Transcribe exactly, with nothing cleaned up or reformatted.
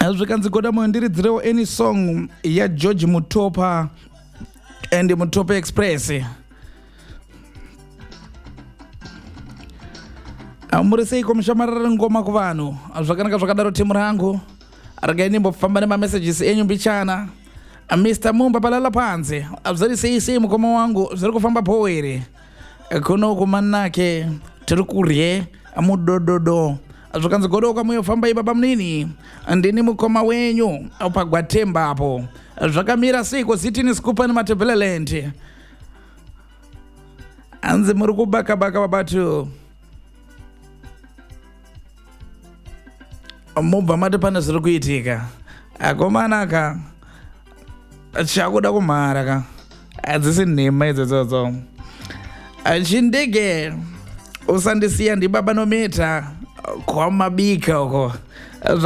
zvikanzi goda mundiridzirewo any song ya George Mutopa and Mutopa Express. Muri seiko mushamarara ngoma kuvanhu zvakanaka zvakadaro timu rangu rakainimbofamba nemamessages enyu mbichana. Mister Mumba palala panze zviri sei sei mukoma wangu zviri kufamba po here kuno kumanake tiri kurye mudododo zvakanzi godoka muyofamba ibaba munini ndini mukoma wenyu pagwatemba apo zvakamira seiko Zitini Scoop nematebeleland anzi muri kubaka baka babatu mubva mati pane zviri kuitika akomanaka chakuda kumhara ka adzisi nhema idzodzo chindege usandisiya ndibaba nometa kwamabika uko.